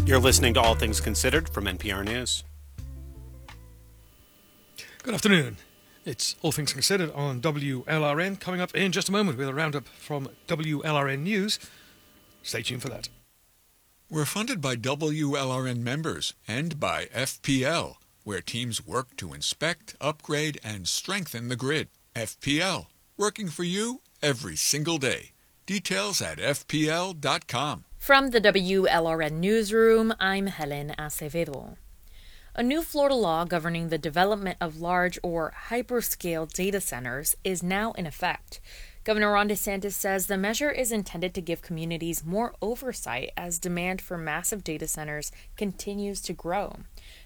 You're listening to All Things Considered from NPR News. Good afternoon. It's All Things Considered on WLRN. Coming up in just a moment with a roundup from WLRN News. Stay tuned for that. We're funded by WLRN members and by FPL, where teams work to inspect, upgrade, and strengthen the grid. FPL, working for you every single day. Details at fpl.com. From the WLRN Newsroom, I'm Helen Acevedo. A new Florida law governing the development of large or hyperscale data centers is now in effect. Governor Ron DeSantis says the measure is intended to give communities more oversight as demand for massive data centers continues to grow.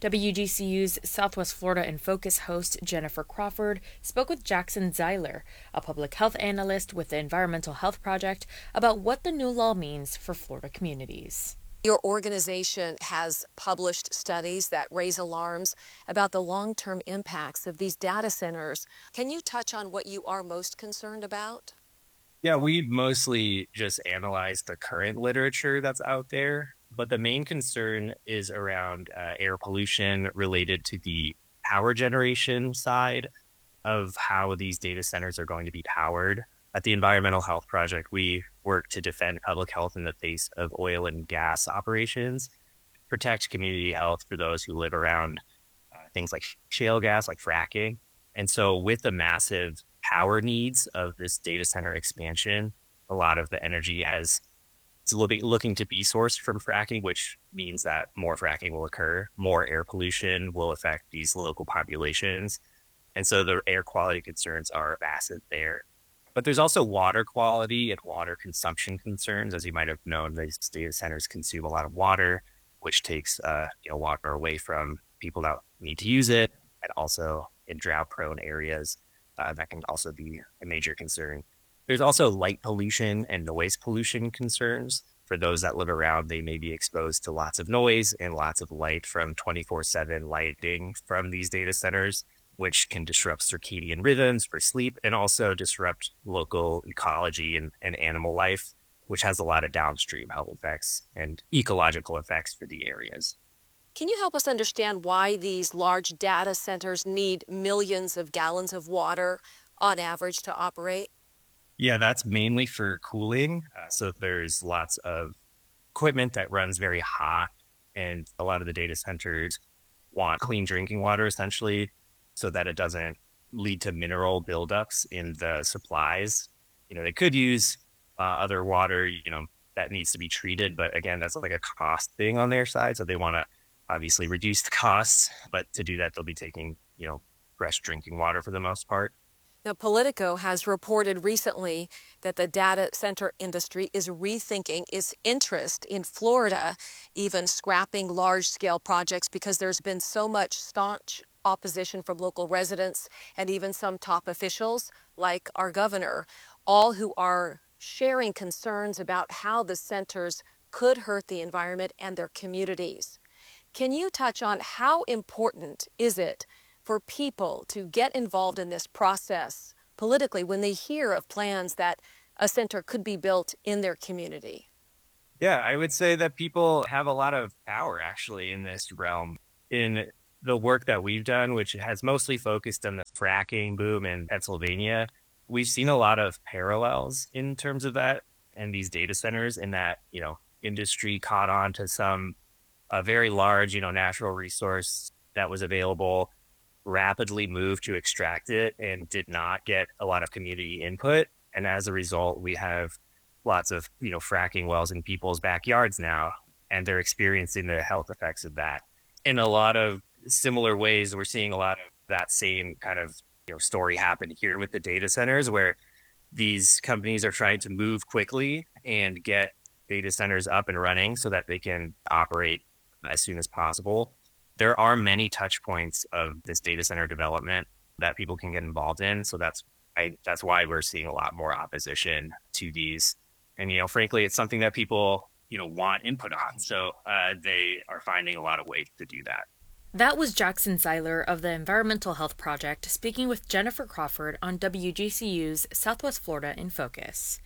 WGCU's Southwest Florida in Focus host Jennifer Crawford spoke with Jackson Zeiler, a public health analyst with the Environmental Health Project, about what the new law means for Florida communities. Your organization has published studies that raise alarms about the long-term impacts of these data centers. Can you touch on what you are most concerned about? Yeah, we mostly just analyzed the current literature that's out there, but the main concern is around air pollution related to the power generation side of how these data centers are going to be powered. At the Environmental Health Project, we work to defend public health in the face of oil and gas operations, protect community health for those who live around things like shale gas, like fracking. And so with the massive power needs of this data center expansion, a lot of the energy is looking to be sourced from fracking, which means that more fracking will occur, more air pollution will affect these local populations. And so the air quality concerns are massive there. But there's also water quality and water consumption concerns. As you might have known, these data centers consume a lot of water, which takes water away from people that need to use it, and also in drought-prone areas, that can also be a major concern. There's also light pollution and noise pollution concerns. For those that live around, they may be exposed to lots of noise and lots of light from 24/7 lighting from these data centers, which can disrupt circadian rhythms for sleep and also disrupt local ecology and animal life, which has a lot of downstream health effects and ecological effects for the areas. Can you help us understand why these large data centers need millions of gallons of water on average to operate? Yeah, that's mainly for cooling. So there's lots of equipment that runs very hot, and a lot of the data centers want clean drinking water, essentially, so that it doesn't lead to mineral buildups in the supplies. They could use other water, that needs to be treated. But again, that's like a cost thing on their side. So they want to obviously reduce the costs. But to do that, they'll be taking, fresh drinking water for the most part. Now, Politico has reported recently that the data center industry is rethinking its interest in Florida, even scrapping large-scale projects because there's been so much staunch opposition from local residents and even some top officials like our governor, all who are sharing concerns about how the centers could hurt the environment and their communities. Can you touch on how important is it for people to get involved in this process politically when they hear of plans that a center could be built in their community? Yeah, I would say that people have a lot of power actually in this realm. In the work that we've done, which has mostly focused on the fracking boom in Pennsylvania, we've seen a lot of parallels in terms of that and these data centers in that, industry caught on to some very large, natural resource that was available, rapidly moved to extract it and did not get a lot of community input. And as a result, we have lots of, fracking wells in people's backyards now, and they're experiencing the health effects of that. In a lot of similar ways, we're seeing a lot of that same kind of story happen here with the data centers, where these companies are trying to move quickly and get data centers up and running so that they can operate as soon as possible. There are many touch points of this data center development that people can get involved in. So that's why we're seeing a lot more opposition to these. And, frankly, it's something that people, want input on. So they are finding a lot of ways to do that. That was Jackson Zeiler of the Environmental Health Project speaking with Jennifer Crawford on WGCU's Southwest Florida in Focus.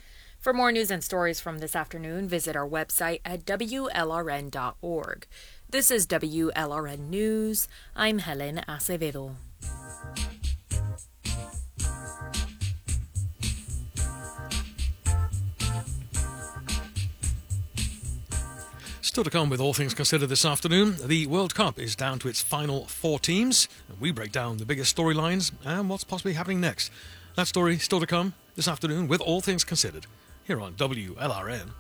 For more news and stories from this afternoon, visit our website at WLRN.org. This is WLRN News. I'm Helen Acevedo. Still to come with All Things Considered this afternoon, the World Cup is down to its final 4 teams, and we break down the biggest storylines and what's possibly happening next. That story still to come this afternoon with All Things Considered, here on WLRN.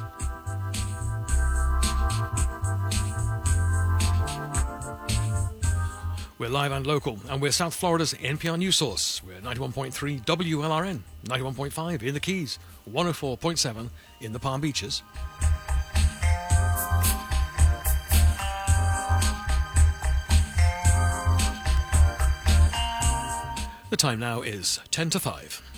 We're live and local, and we're South Florida's NPR news source. We're 91.3 WLRN, 91.5 in the Keys, 104.7 in the Palm Beaches. The time now is 10 to 5.